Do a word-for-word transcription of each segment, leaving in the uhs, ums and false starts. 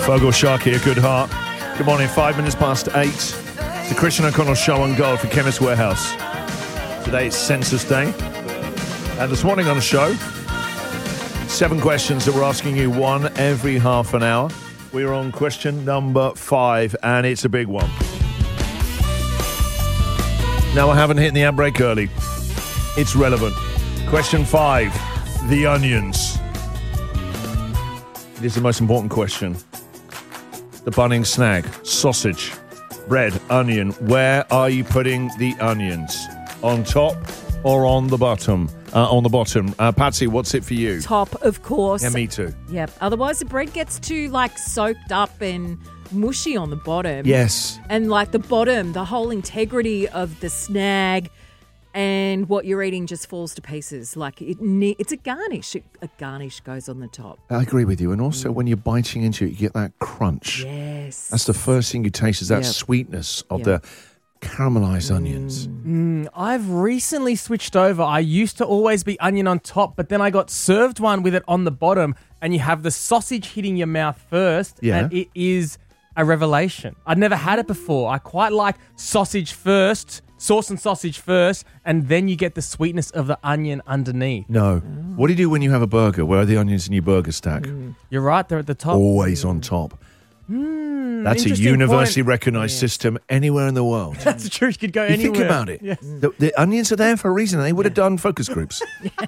Bogle Shark here, good heart. Good morning, five minutes past eight. It's the Christian O'Connell Show on Gold for Chemist Warehouse. Today it's Census Day. And this morning on the show, seven questions that we're asking you, one every half an hour. We're on question number five, and it's a big one. Now, I haven't hit the ad break early. It's relevant. Question five, the onions. It is the most important question. The Bunnings snag, sausage, bread, onion. Where are you putting the onions? On top or on the bottom? Uh, on the bottom. Uh, Patsy, what's it for you? Top, of course. Yeah, me too. Yep. Otherwise, the bread gets too, like, soaked up and mushy on the bottom. Yes. And, like, the bottom, the whole integrity of the snag and what you're eating just falls to pieces. Like, it ne- it's a garnish. A garnish goes on the top. I agree with you. And also, when you're biting into it, you get that crunch. Yes. That's the first thing you taste, is that Yep. sweetness of Yep. the caramelized onions. Mm, I've recently switched over. I used to always be onion on top, but then I got served one with it on the bottom, and you have the sausage hitting your mouth first, Yeah. and it is a revelation. I'd never had it before. I quite like sausage first, sauce and sausage first, and then you get the sweetness of the onion underneath. No. What do you do when you have a burger? Where are the onions in your burger stack? You're right, they're at the top. Always on top. Mm, That's a interesting universally point. recognised system anywhere in the world. That's true. You could go You anywhere. think about it. Yes. The, the onions are there for a reason. They would have done focus groups.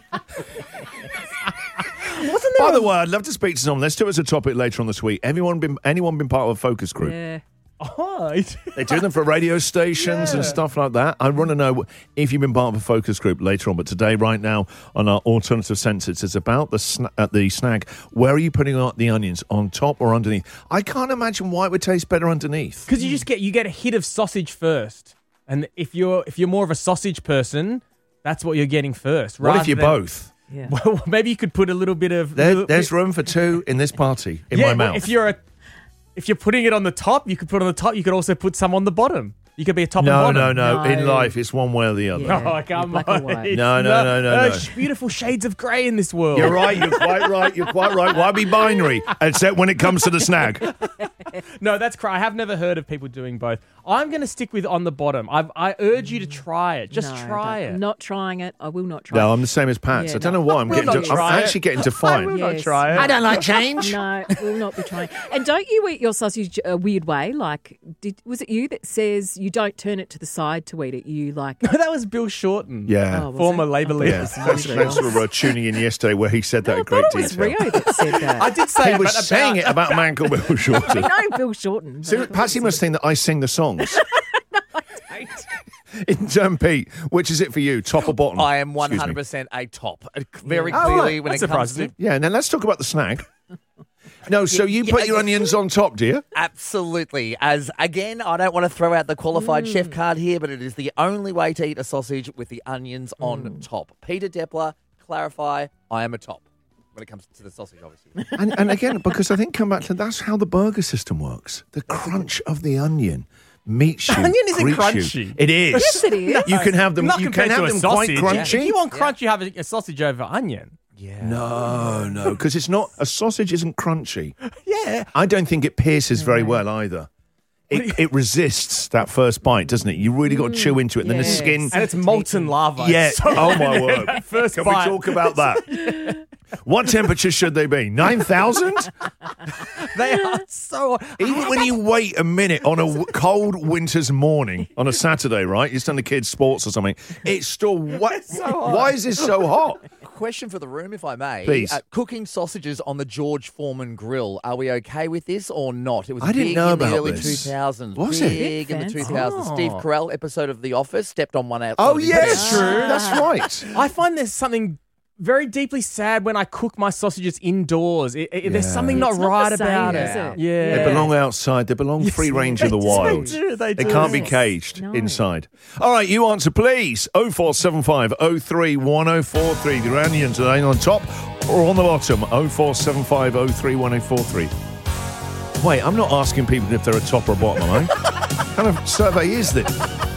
Wasn't there By a- the way, I'd love to speak to someone. Let's do it as a topic later on this week. Anyone been anyone been part of a focus group? Yeah. Oh, They do them for radio stations and Yeah. stuff like that. I want to know if you've been part of a focus group later on. But today, right now, on our alternative senses, it's about the sna- uh, the snag. Where are you putting out the onions? On top or underneath? I can't imagine why it would taste better underneath. Because you just get you get a hit of sausage first, and if you're if you're more of a sausage person, that's what you're getting first. What if rather you're than- both? Yeah. Well, maybe you could put a little bit of. There, little there's bit- room for two in this party, in yeah, my well, mouth. If you're a, if you're putting it on the top, you could put it on the top. You could also put some on the bottom. You could be a top no, and no, bottom. no, No. In life, it's one way or the other. Yeah. Oh, come Black on. or white. It's No, no, not- no, no, no. There's beautiful shades of grey in this world. You're right. You're quite right. You're quite right. Why be binary? Except when it comes to the snag. No, that's crazy. I have never heard of people doing both. I'm going to stick with on the bottom. I've, I urge you to try it. Just No, try don't- it. I'm not trying it. I will not try No, it. I'm the same as Pat. Yeah, I don't no. know why I'm We'll getting. not To, I'm try it. actually getting I defiant. will not Yes. try it. I don't like change. No, we'll not be trying. And don't you eat your sausage a weird way? Like, did, was it you that says you don't turn it to the side to eat it? You like, that was Bill Shorten. Yeah. Oh, was Former it? Labour I leader. Yeah, thought it was thanks, somebody thanks else. for uh, tuning in yesterday where he said that I in great thought it was detail. Rio that said that. I did say He it, was but saying about- it about a man called Bill Shorten. I know Bill Shorten. So, Patsy must think that I sing the songs. In turn, Pete, which is it for you, top or bottom? I am Excuse me. one hundred percent a top. Uh, Very Yeah. Oh, clearly right. when That it comes surprises to... me. Yeah, now let's talk about the snag. No, so you Yeah, put your yeah. onions on top, do you? Absolutely. As, again, I don't want to throw out the qualified chef card here, but it is the only way to eat a sausage with the onions on top. Peter Depler, clarify, I am a top when it comes to the sausage, obviously. And, and again, because I think come back to that's how the burger system works. The crunch of the onion meets you. Onion isn't greets crunchy. You. It is. Yes, it is. You can have them. Not You can compared have to a them sausage. quite crunchy. If you want crunch, you have a, a sausage over onion. Yeah. No, no, because it's not. A sausage isn't crunchy. Yeah. I don't think it pierces very well either. It, it resists that first bite, doesn't it? You really got to chew into it, and then the yes. skin. And it's molten lava. Yeah. So- Oh my word. First Can bite. we talk about that? What temperature should they be? Nine thousand? They are so. Even when you wait a minute on a w- cold winter's morning on a Saturday, right? You're done the kids' sports or something. It's still what? Why is this so hot? Question for the room, if I may. Please. Uh, cooking sausages on the George Foreman grill. Are we okay with this or not? It was I didn't big know in the about early this. two thousands. Was it? big in the Big two fancy. thousands. Oh. Steve Carell episode of The Office stepped on one out. Oh, of his yes. head. True. That's right. I find there's something very deeply sad when I cook my sausages indoors. It, it, There's Yeah. something not It's not right the same, about is it. it? Yeah. They belong outside. They belong Yes, free range of the they do, wild. They do. They, They do. can't be Yes. caged No. inside. All right, you answer, please. oh four seven five oh three one oh four three. The onions are they on top or on the bottom? oh four seven five oh three one oh four three. Wait, I'm not asking people if they're a top or a bottom, am I? What kind of survey is this?